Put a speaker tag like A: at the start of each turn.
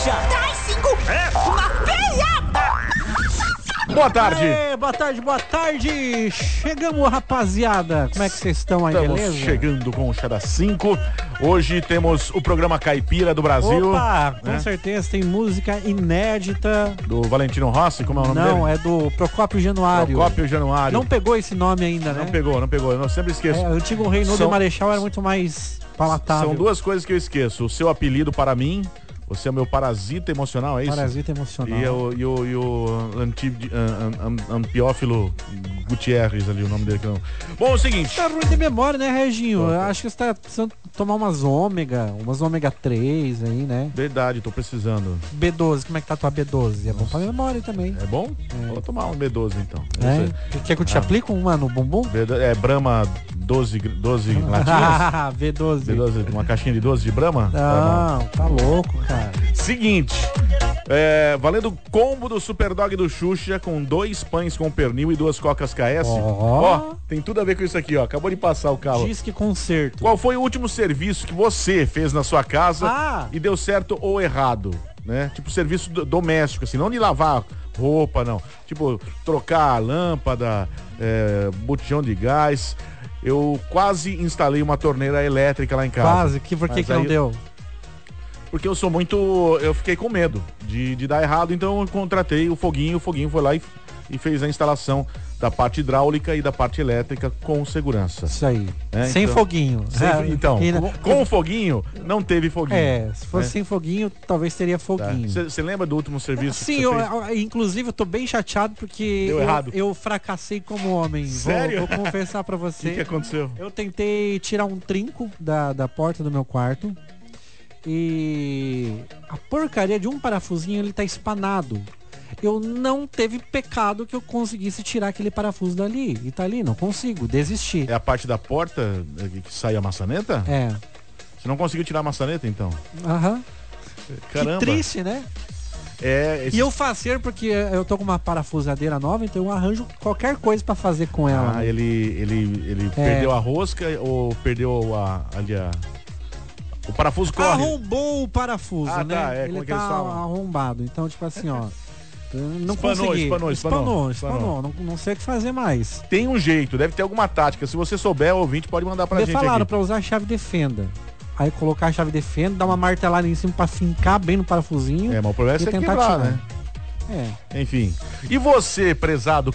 A: Xuxa.
B: Traz 5. Uma feiada.
C: Boa tarde.
D: Boa tarde. Chegamos, rapaziada. Como é que vocês estão aí,
C: Estamos
D: beleza?
C: chegando com o Chá das 5. Hoje temos o programa Caipira do Brasil.
D: Opa, com
C: né?
D: certeza tem música inédita.
C: Do Valentino Rossi, como é o nome dele?
D: Não, é do Procópio Januário.
C: Procópio Januário.
D: Não pegou esse nome ainda, né?
C: Não pegou. Eu sempre esqueço.
D: O antigo Reinaldo
C: São-
D: Marechal era muito mais palatável.
C: São duas coisas que eu esqueço. O seu apelido para mim, você é o meu parasita emocional, é isso?
D: Parasita emocional.
C: E o Ampiófilo Gutierrez ali, o nome dele que não. Bom, é o seguinte.
D: Tá ruim de memória, né, Reginho?
C: Tô.
D: Eu acho que você tá precisando tomar umas ômega 3 aí, né?
C: Verdade, tô precisando.
D: B12, como é que tá a tua B12? É bom pra memória também.
C: É bom?
D: É.
C: Vou tomar um B12 então.
D: É? Quer que eu te aplique uma no bumbum?
C: É Brahma 12 latinhas?
D: V12.
C: B12, uma caixinha de 12 de Brahma? Tá
D: Não, tá louco, cara.
C: bom. Seguinte, valendo o combo do Superdog do Xuxa com 2 pães com pernil e 2 cocas KS. Ó, tem tudo a ver com isso aqui, ó. Acabou de passar o carro.
D: Disque concerto.
C: Qual foi o último serviço que você fez na sua casa e deu certo ou errado, né? Tipo serviço doméstico, assim, não de lavar roupa, não. Tipo, trocar a lâmpada, botijão de gás. Eu quase instalei uma torneira elétrica lá em casa.
D: Quase, por que não deu?
C: Porque eu sou muito... Eu fiquei com medo de dar errado, então eu contratei o Foguinho foi lá e fez a instalação da parte hidráulica e da parte elétrica com segurança.
D: Isso aí.
C: É,
D: Sem
C: então-
D: foguinho.
C: Então, com o Foguinho, não teve Foguinho.
D: Se fosse sem foguinho, talvez teria foguinho.
C: Você lembra do último serviço
D: Sim,
C: que você fez?
D: inclusive eu tô bem chateado porque
C: Deu errado.
D: eu fracassei como homem.
C: Sério?
D: Vou confessar pra
C: O
D: você.
C: que aconteceu?
D: Eu tentei tirar um trinco da porta do meu quarto e a porcaria de um parafusinho, ele tá espanado. Eu não teve pecado que eu conseguisse tirar aquele parafuso dali. E tá ali, não consigo, desisti.
C: É a parte da porta que sai a maçaneta?
D: É.
C: Você não conseguiu tirar a maçaneta, então?
D: Aham.
C: Caramba.
D: Que triste, né?
C: Esse...
D: E eu faço porque eu tô com uma parafusadeira nova, então eu arranjo qualquer coisa pra fazer com ela.
C: Ah,
D: né?
C: ele perdeu a rosca ou perdeu o parafuso corre?
D: Arrombou o parafuso,
C: Ah,
D: né?
C: tá,
D: Ele
C: como é que
D: tá
C: eles falam?
D: arrombado. Então, tipo assim, ó. Não
C: Espanou,
D: consegui.
C: espanou.
D: Não sei o que fazer mais.
C: Tem um jeito, deve ter alguma tática. Se você souber, o ouvinte pode mandar pra
D: Me
C: gente
D: falaram
C: aqui.
D: pra usar a chave de fenda. Aí colocar a chave de fenda, dar uma martelada em cima pra fincar bem no parafusinho.
C: Mas o problema é
D: e
C: você
D: tentar
C: quebrar,
D: tirar.
C: né? Enfim. E você, prezado